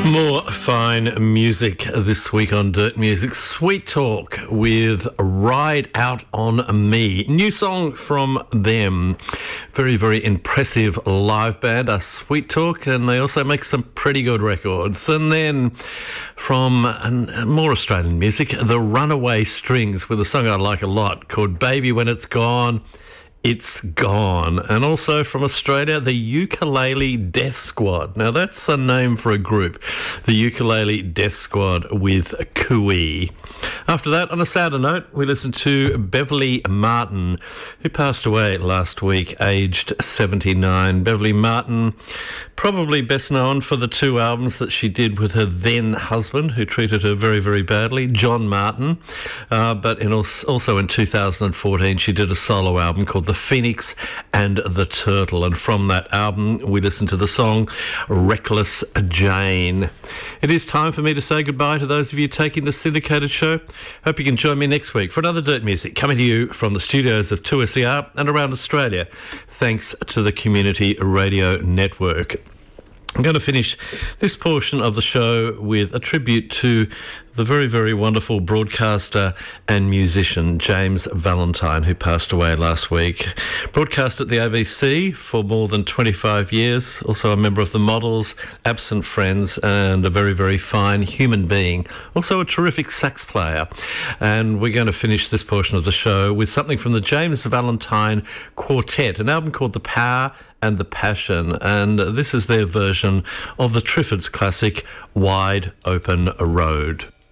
More fine music this week on Dirt Music. Sweet Talk with Ride Out on Me. New song from them. Very, very impressive live band, Sweet Talk, and they also make some pretty good records. And then from more Australian music, the Runaway Strings with a song I like a lot called Baby When It's Gone, It's Gone. And also from Australia, the Ukulele Death Squad. Now that's a name for a group, the Ukulele Death Squad with Cooey. After that, on a sadder note, we listened to Beverly Martin, who passed away last week, aged 79. Beverly Martin, probably best known for the two albums that she did with her then husband, who treated her very, very badly, John Martin. But also in 2014, she did a solo album called The Phoenix and the Turtle. And from that album, we listened to the song Reckless Jane. It is time for me to say goodbye to those of you taking the syndicated show. Hope you can join me next week for another Dirt Music coming to you from the studios of 2SER and around Australia, thanks to the Community Radio Network. I'm going to finish this portion of the show with a tribute to the very, very wonderful broadcaster and musician James Valentine, who passed away last week. Broadcast at the ABC for more than 25 years, also a member of the Models, Absent Friends, and a very, very fine human being. Also a terrific sax player. And we're going to finish this portion of the show with something from the James Valentine Quartet, an album called The Power and the Passion, and this is their version of the Triffids classic Wide Open Road.